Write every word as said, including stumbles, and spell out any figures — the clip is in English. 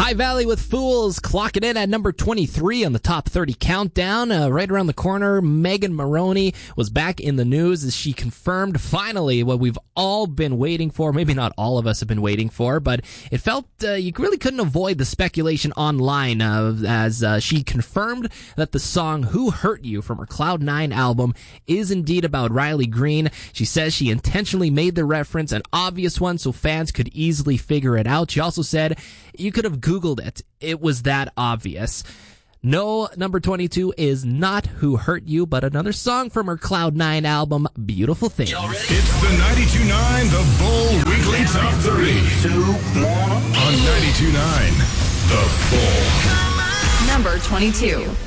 High Valley with Fools clocking in at number twenty-three on the top thirty countdown. Uh, right around the corner, Megan Moroney was back in the news as she confirmed finally what we've all been waiting for. Maybe not all of us have been waiting for, but it felt uh, you really couldn't avoid the speculation online uh, as uh, she confirmed that the song Who Hurt You from her Cloud nine album is indeed about Riley Green. She says she intentionally made the reference an obvious one so fans could easily figure it out. She also said you could have Googled it. It was that obvious. No, number twenty-two is not Who Hurt You, but another song from her Cloud nine album, Beautiful Things. It's the ninety-two point nine The Bull Weekly Top three. On ninety-two point nine The Bull. Number twenty-two.